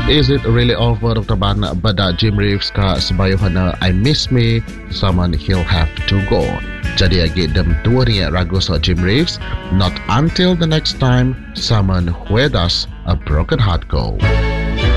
Is it really over taban bada Jim Reeves ka sabayuhan na I miss me, someone he'll have to go. Jadi agi dem dua ni ragu sa Jim Reeves, not until the next time someone where does a broken heart go.